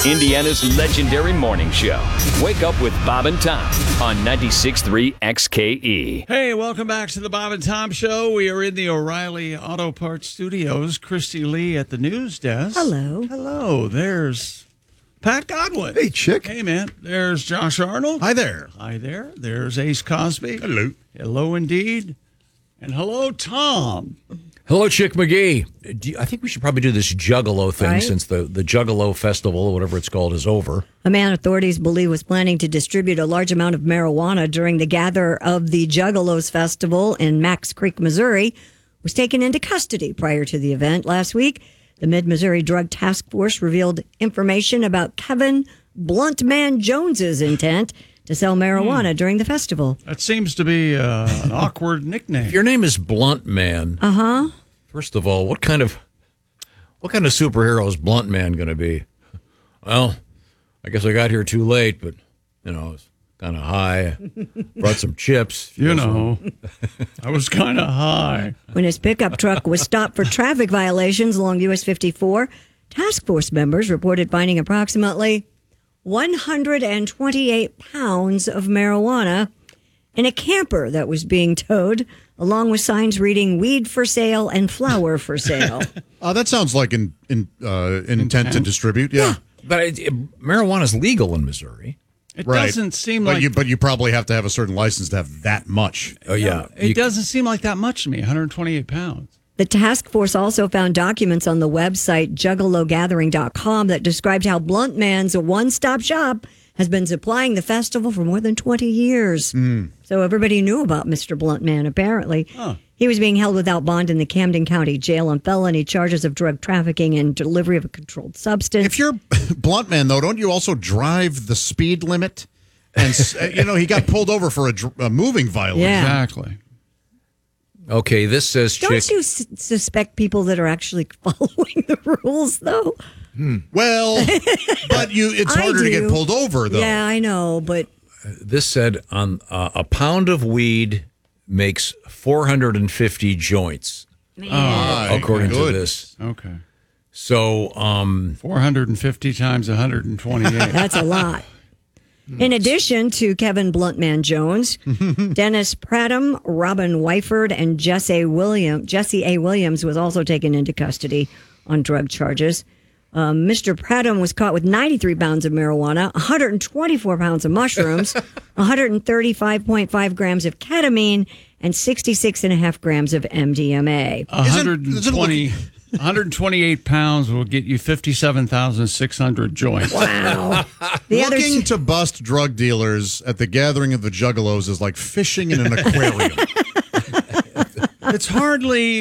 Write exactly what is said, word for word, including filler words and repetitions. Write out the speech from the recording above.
Indiana's legendary morning show. Wake up with Bob and Tom on ninety-six point three X K E. Hey, welcome back to the Bob and Tom Show. We are in the O'Reilly Auto Parts Studios. Christy Lee at the news desk. Hello. Hello. There's Pat Godwin. Hey, chick. Hey, man. There's Josh Arnold. Hi there. Hi there. There's Ace Cosby. Hello. Hello, indeed. And hello, Tom. Hello, Chick McGee. Do you, I think we should probably do this Juggalo thing Right. since the, the Juggalo Festival, or whatever it's called, is over. A man authorities believe was planning to distribute a large amount of marijuana during the gather of the Juggalos Festival in Max Creek, Missouri, was taken into custody prior to the event last week. The Mid-Missouri Drug Task Force revealed information about Kevin Bluntman Jones's intent to sell marijuana hmm. during the festival. That seems to be uh, an awkward nickname. If your name is Blunt Man, uh-huh. First of all, what kind of what kind of superhero is Blunt Man going to be? Well, I guess I got here too late, but you know, I was kind of high. Brought some chips. You know, I was kind of high. When his pickup truck was stopped for traffic violations along U S fifty-four, task force members reported finding approximately one hundred twenty-eight pounds of marijuana in a camper that was being towed, along with signs reading "weed for sale" and "flower for sale." Uh, that sounds like an, in, uh, an intent, intent to distribute. Yeah, yeah. But it, it, marijuana is legal in Missouri. It right. doesn't seem but like... You, but you probably have to have a certain license to have that much. Oh, yeah. It you, doesn't seem like that much to me, one hundred twenty-eight pounds. The task force also found documents on the website juggalo gathering dot com that described how Blunt Man's one-stop shop has been supplying the festival for more than twenty years. Mm. So everybody knew about Mister Blunt Man, apparently. Huh. He was being held without bond in the Camden County Jail on felony charges of drug trafficking and delivery of a controlled substance. If you're Blunt Man, though, don't you also drive the speed limit? And, you know, he got pulled over for a, a moving violation. Yeah. Exactly. Okay, this says Don't chick. you s- suspect people that are actually following the rules, though? Hmm. Well, but you it's I harder to do. get pulled over, though. Yeah, I know, but... This said on uh, a pound of weed makes four hundred fifty joints, Oh, according good. to this. okay. So, um, four hundred fifty times one hundred twenty-eight. That's a lot. In addition to Kevin Bluntman Jones, Dennis Prattam, Robin Wyford, and Jesse William, Jesse A. Williams was also taken into custody on drug charges. Um, Mister Prattam was caught with ninety-three pounds of marijuana, one hundred twenty-four pounds of mushrooms, one hundred thirty-five point five grams of ketamine, and sixty-six point five grams of M D M A. one hundred twenty, one hundred twenty-eight pounds will get you fifty-seven thousand six hundred joints. Wow. The other Looking two- to bust drug dealers at the gathering of the Juggalos is like fishing in an aquarium. It's hardly